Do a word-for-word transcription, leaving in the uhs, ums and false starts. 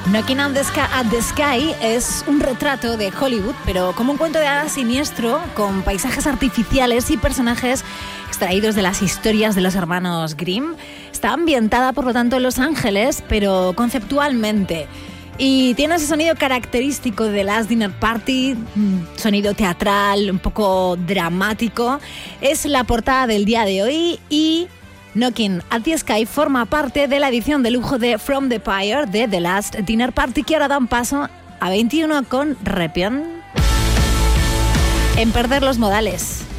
Knocking at the, Sky, at the Sky es un retrato de Hollywood, pero como un cuento de hadas siniestro, con paisajes artificiales y personajes extraídos de las historias de los hermanos Grimm. Está ambientada, por lo tanto, en Los Ángeles, pero conceptualmente. Y tiene ese sonido característico de Last Dinner Party, sonido teatral, un poco dramático. Es la portada del día de hoy y Knocking at the Sky forma parte de la edición de lujo de From the Pyre de The Last Dinner Party, que ahora dan paso a veintiuno con Repion. En Perder los modales.